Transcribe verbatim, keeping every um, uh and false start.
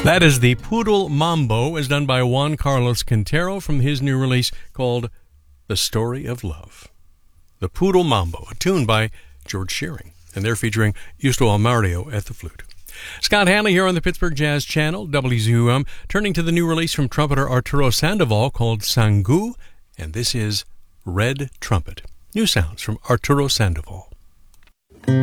That is the Poodle Mambo, as done by Juan Carlos Quintero from his new release called The Story of Love. The Poodle Mambo, a tune by George Shearing, and they're featuring Justo Almario at the flute. Scott Hanley here on the Pittsburgh Jazz Channel, W Z U M, turning to the new release from trumpeter Arturo Sandoval called Sangu, and this is Red Trumpet. New sounds from Arturo Sandoval.